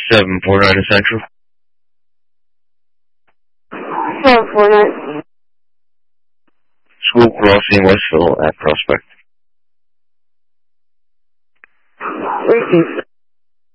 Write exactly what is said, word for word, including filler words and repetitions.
seven four nine Central. seven four nine. School Crossing, Westville at Prospect. Receive.